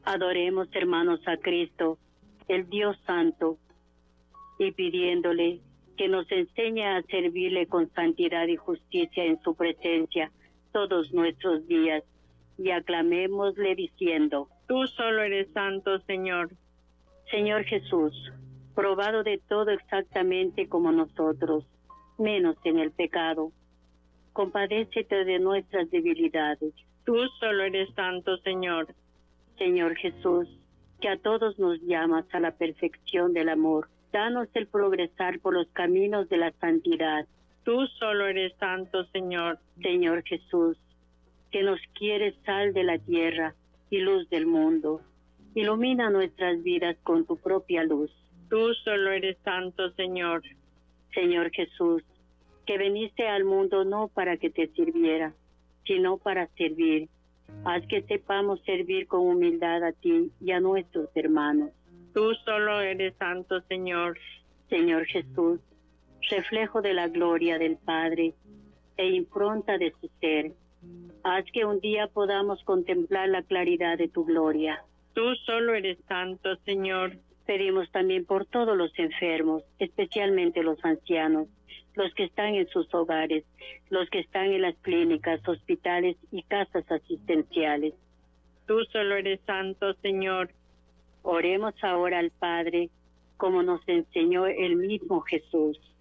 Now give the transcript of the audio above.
Adoremos, hermanos, a Cristo, el Dios Santo, y pidiéndole que nos enseñe a servirle con santidad y justicia en su presencia todos nuestros días, y aclamémosle diciendo: Tú solo eres santo, Señor. Señor Jesús, probado de todo exactamente como nosotros, menos en el pecado, compadécete de nuestras debilidades. Tú solo eres santo, Señor. Señor Jesús, que a todos nos llamas a la perfección del amor, danos el progresar por los caminos de la santidad. Tú solo eres santo, Señor. Señor Jesús, que nos quieres sal de la tierra y luz del mundo, ilumina nuestras vidas con tu propia luz. Tú solo eres santo, Señor. Señor Jesús, que viniste al mundo no para que te sirviera, sino para servir. Haz que sepamos servir con humildad a ti y a nuestros hermanos. Tú solo eres santo, Señor. Señor Jesús, reflejo de la gloria del Padre e impronta de su ser, haz que un día podamos contemplar la claridad de tu gloria. Tú solo eres santo, Señor. Pedimos también por todos los enfermos, especialmente los ancianos, los que están en sus hogares, los que están en las clínicas, hospitales y casas asistenciales. Tú solo eres santo, Señor. Oremos ahora al Padre, como nos enseñó el mismo Jesús.